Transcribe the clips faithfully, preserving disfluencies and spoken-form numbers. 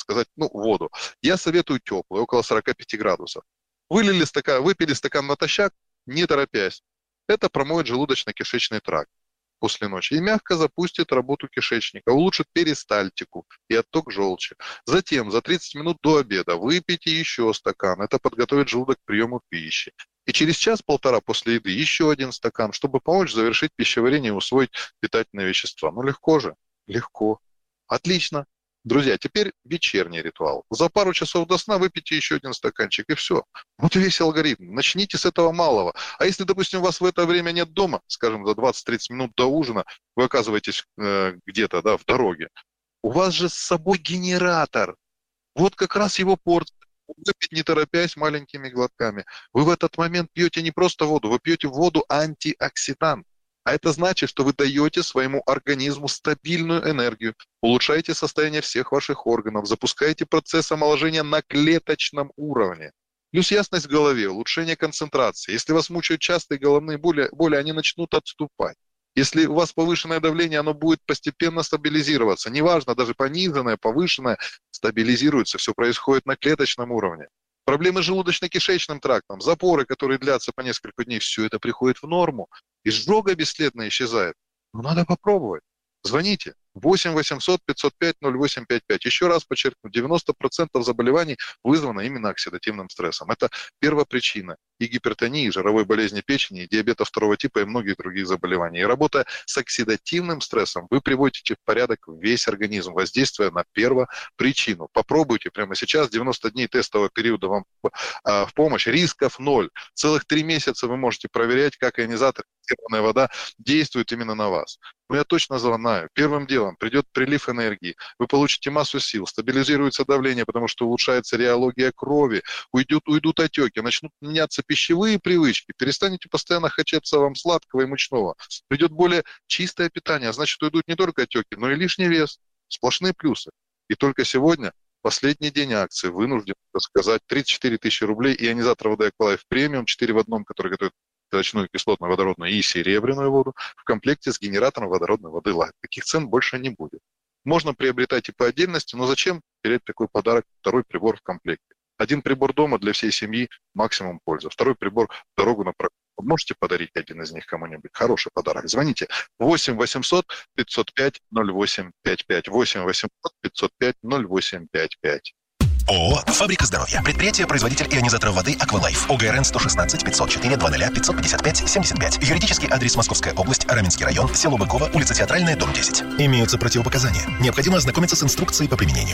сказать, ну, воду. Я советую теплую, около сорок пять градусов. Вылили стакан, выпили стакан натощак, не торопясь. Это промоет желудочно-кишечный тракт после ночи и мягко запустит работу кишечника, улучшит перистальтику и отток желчи. Затем за тридцать минут до обеда выпейте еще стакан. Это подготовит желудок к приему пищи. И через час-полтора после еды еще один стакан, чтобы помочь завершить пищеварение и усвоить питательные вещества. Ну легко же, легко. Отлично. Друзья, теперь вечерний ритуал. За пару часов до сна выпейте еще один стаканчик, и все. Вот весь алгоритм. Начните с этого малого. А если, допустим, у вас в это время нет дома, скажем, за двадцать-тридцать минут до ужина, вы оказываетесь э, где-то, да, в дороге, у вас же с собой генератор. Вот как раз его порция. Выпить не торопясь маленькими глотками. Вы в этот момент пьете не просто воду, вы пьете воду-антиоксидант. А это значит, что вы даете своему организму стабильную энергию, улучшаете состояние всех ваших органов, запускаете процесс омоложения на клеточном уровне. Плюс ясность в голове, улучшение концентрации. Если вас мучают частые головные боли, боли, они начнут отступать. Если у вас повышенное давление, оно будет постепенно стабилизироваться. Неважно, даже пониженное, повышенное, стабилизируется. Все происходит на клеточном уровне. Проблемы с желудочно-кишечным трактом, запоры, которые длятся по несколько дней, все это приходит в норму. Изжога бесследно исчезает. Но надо попробовать. Звоните. восемь восемьсот пятьсот пять ноль восемь пять пять. Еще раз подчеркну, девяносто процентов заболеваний вызвано именно оксидативным стрессом. Это первопричина и гипертонии, и жировой болезни печени, и диабета второго типа, и многих других заболеваний. И работая с оксидативным стрессом, вы приводите в порядок весь организм, воздействуя на первопричину. Попробуйте прямо сейчас, девяносто дней тестового периода вам а, в помощь, рисков ноль. Целых три месяца вы можете проверять, как ионизатор, газированная вода действует именно на вас. Но я точно знаю, первым делом придет прилив энергии, вы получите массу сил, стабилизируется давление, потому что улучшается реология крови, уйдут, уйдут отеки, начнут меняться пищевые привычки, перестанете постоянно хотеться вам сладкого и мучного. Придет более чистое питание, а значит, уйдут не только отеки, но и лишний вес. Сплошные плюсы. И только сегодня, последний день акции, вынужден сказать, тридцать четыре тысячи рублей, ионизатор воды Аквалайф премиум, четыре в одном, который готовит щелочную кислотно-водородную и серебряную воду в комплекте с генератором водородной воды Light. Таких цен больше не будет. Можно приобретать и по отдельности, но зачем терять такой подарок, второй прибор в комплекте? Один прибор дома для всей семьи, максимум пользы. Второй прибор в дорогу на прогулку. Можете подарить один из них кому-нибудь? Хороший подарок. Звоните восемь восемьсот пятьсот пять ноль восемь пять пять. восемь восемьсот пятьсот пять ноль восемь пять пять. ООО «Фабрика здоровья». Предприятие-производитель ионизаторов воды «Аквалайф». ОГРН сто шестнадцать пятьсот четыре двадцать пятьсот пятьдесят пять семьдесят пять. Юридический адрес: Московская область, Раменский район, село Быково, улица Театральная, дом десять. Имеются противопоказания. Необходимо ознакомиться с инструкцией по применению.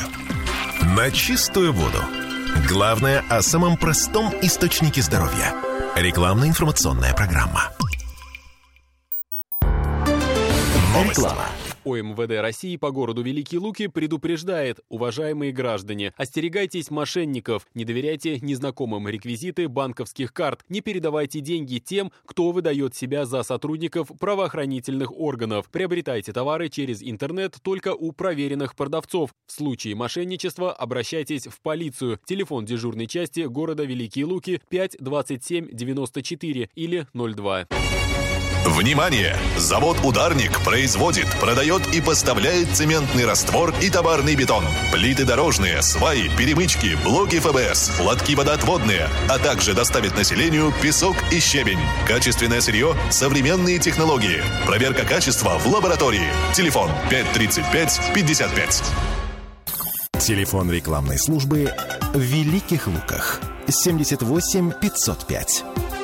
На чистую воду. Главное о самом простом источнике здоровья. Рекламно-информационная программа. Реклама. ОМВД России по городу Великие Луки предупреждает: уважаемые граждане, остерегайтесь мошенников, не доверяйте незнакомым реквизиты банковских карт, не передавайте деньги тем, кто выдает себя за сотрудников правоохранительных органов. Приобретайте товары через интернет только у проверенных продавцов. В случае мошенничества обращайтесь в полицию. Телефон дежурной части города Великие Луки пять двадцать семь девяносто четыре или ноль два. Внимание! Завод «Ударник» производит, продает и поставляет цементный раствор и товарный бетон, плиты дорожные, сваи, перемычки, блоки эф бэ эс, лотки водоотводные, а также доставит населению песок и щебень. Качественное сырье, современные технологии. Проверка качества в лаборатории. Телефон пять тридцать пять пятьдесят пять. Телефон рекламной службы в Великих Луках семьдесят восемь пятьсот пять.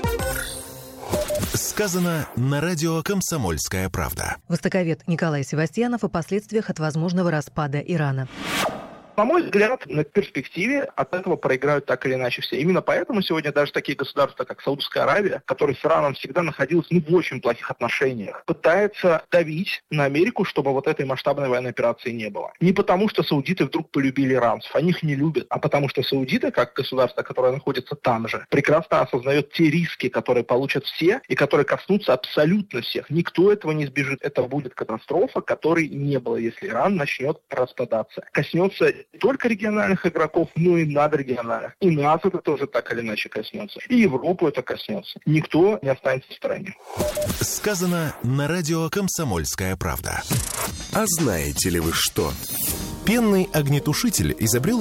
Сказано на радио «Комсомольская правда». Востоковед Николай Севастьянов о последствиях от возможного распада Ирана. На мой взгляд, на перспективе от этого проиграют так или иначе все. Именно поэтому сегодня даже такие государства, как Саудовская Аравия, которые с Ираном всегда находились ну, в очень плохих отношениях, пытаются давить на Америку, чтобы вот этой масштабной военной операции не было. Не потому, что саудиты вдруг полюбили иранцев, они их не любят, а потому что саудиты, как государство, которое находится там же, прекрасно осознает те риски, которые получат все и которые коснутся абсолютно всех. Никто этого не избежит. Это будет катастрофа, которой не было, если Иран начнет распадаться. Коснется не только региональных игроков, но и надрегиональных. И нас это тоже так или иначе коснется. И Европу это коснется. Никто не останется в стороне. Сказано на радио «Комсомольская правда». А знаете ли вы что? Пенный огнетушитель изобрел